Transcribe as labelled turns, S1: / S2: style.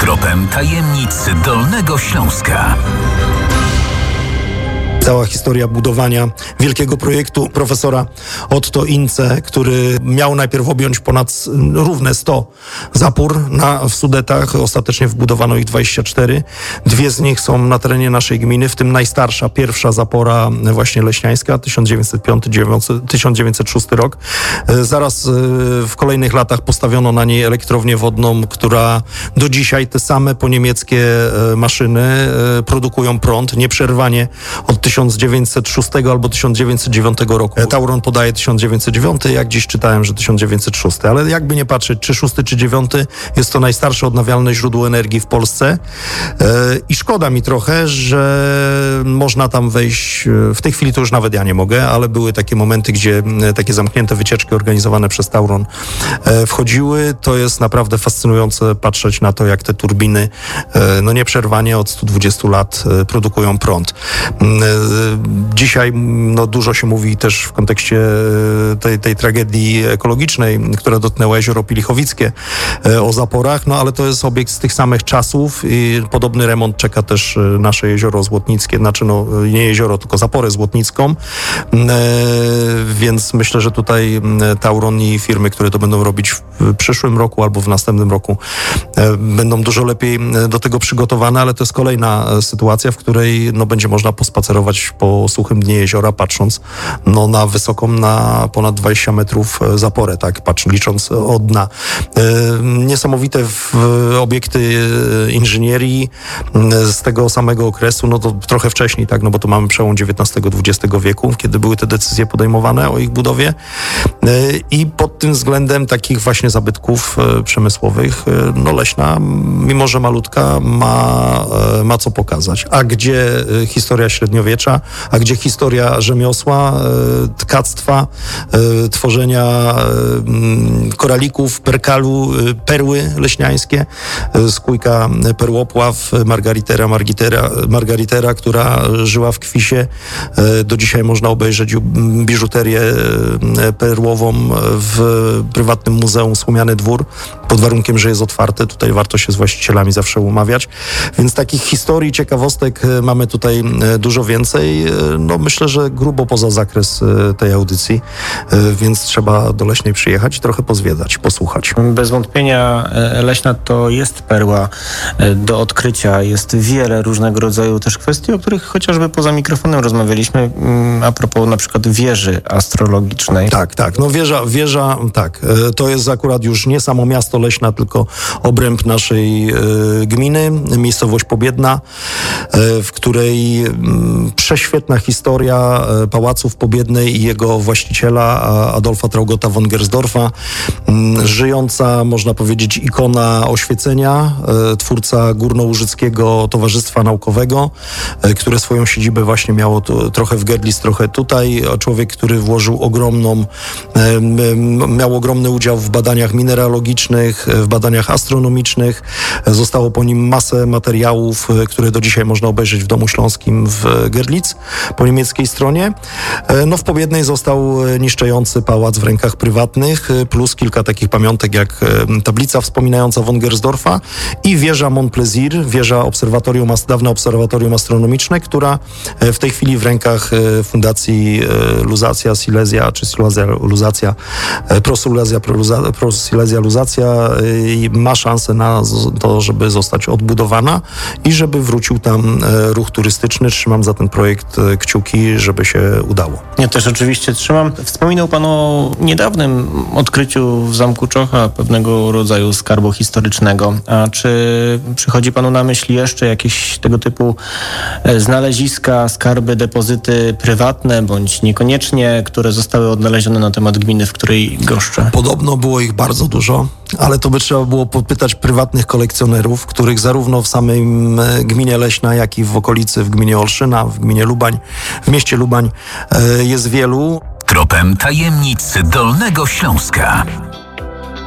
S1: Tropem tajemnic Dolnego Śląska.
S2: Cała historia budowania wielkiego projektu profesora Otto Ince, który miał najpierw objąć ponad równe 100 zapór w Sudetach. Ostatecznie wbudowano ich 24. Dwie z nich są na terenie naszej gminy, w tym najstarsza, pierwsza zapora właśnie leśniańska, 1905-1906 rok. Zaraz w kolejnych latach postawiono na niej elektrownię wodną, która do dzisiaj te same poniemieckie maszyny produkują prąd nieprzerwanie od 1906 albo 1909 roku. Tauron podaje 1909, jak dziś czytałem, że 1906. Ale jakby nie patrzeć, czy 6 czy 9, jest to najstarsze odnawialne źródło energii w Polsce. I szkoda mi trochę, że można tam wejść, w tej chwili to już nawet ja nie mogę, ale były takie momenty, gdzie takie zamknięte wycieczki organizowane przez Tauron wchodziły. To jest naprawdę fascynujące patrzeć na to, jak te turbiny nieprzerwanie od 120 lat produkują prąd. Dzisiaj dużo się mówi też w kontekście tej tragedii ekologicznej, która dotknęła jezioro Pilichowickie, o zaporach, ale to jest obiekt z tych samych czasów i podobny remont czeka też nasze jezioro Złotnickie, nie jezioro, tylko zaporę Złotnicką, więc myślę, że tutaj Tauron i firmy, które to będą robić w przyszłym roku albo w następnym roku, będą dużo lepiej do tego przygotowane, ale to jest kolejna sytuacja, w której będzie można pospacerować po suchym dnie jeziora, patrząc na wysoką, na ponad 20 metrów zaporę, tak, licząc od dna. Niesamowite obiekty inżynierii z tego samego okresu, to trochę wcześniej, tak, bo to mamy przełom XIX-XX wieku, kiedy były te decyzje podejmowane o ich budowie i pod tym względem takich właśnie zabytków przemysłowych, Leśna, mimo że malutka, ma co pokazać. A gdzie historia średniowiecza, a gdzie historia rzemiosła, tkactwa, tworzenia koralików, perkalu, perły leśniańskie, skójka perłopław, Margaritera, która żyła w Kwisie. Do dzisiaj można obejrzeć biżuterię perłową w prywatnym muzeum Słomiany Dwór, pod warunkiem, że jest otwarte. Tutaj warto się z właścicielami zawsze umawiać. Więc takich historii, ciekawostek mamy tutaj dużo więcej. Myślę, że grubo poza zakres tej audycji, więc trzeba do Leśnej przyjechać i trochę pozwiedzać, posłuchać.
S3: Bez wątpienia Leśna to jest perła do odkrycia. Jest wiele różnego rodzaju też kwestii, o których chociażby poza mikrofonem rozmawialiśmy, a propos na przykład wieży astrologicznej. Tak.
S2: Wieża, tak. To jest akurat już nie samo miasto Leśna, tylko obręb naszej gminy, miejscowość Pobiedna, w której prześwietna historia Pałacu w Pobiednej i jego właściciela Adolfa Traugota von Gersdorfa. Żyjąca, można powiedzieć, ikona oświecenia, twórca Górnołużyckiego Towarzystwa Naukowego, które swoją siedzibę właśnie miało trochę w Görlitz, trochę tutaj. Człowiek, który miał ogromny udział w badaniach mineralogicznych, w badaniach astronomicznych. Zostało po nim masę materiałów, które do dzisiaj można obejrzeć w Domu Śląskim w Görlitz, po niemieckiej stronie. W Pobiednej został niszczejący pałac w rękach prywatnych, plus kilka takich pamiątek jak tablica wspominająca von Gersdorfa i wieża Mont Plaisir, dawne obserwatorium astronomiczne, która w tej chwili w rękach Fundacji Luzacja Silesia, czy Luzacja, Pro Silesia Luzacja ma szansę na to, żeby zostać odbudowana i żeby wrócił tam ruch turystyczny. Trzymam za ten projekt kciuki, żeby się udało.
S3: Ja też oczywiście trzymam. Wspominał Pan o niedawnym odkryciu w Zamku Czocha pewnego rodzaju skarbu historycznego. A czy przychodzi Panu na myśl jeszcze jakieś tego typu znaleziska, skarby, depozyty prywatne, bądź niekoniecznie, które zostały odnalezione na temat gminy, w której goszczę?
S2: Podobno było ich bardzo dużo, ale to by trzeba było popytać prywatnych kolekcjonerów, których zarówno w samej gminie Leśna, jak i w okolicy, w gminie Olszyna, w gminie Lubań, w mieście Lubań jest wielu.
S1: Tropem tajemnic Dolnego Śląska.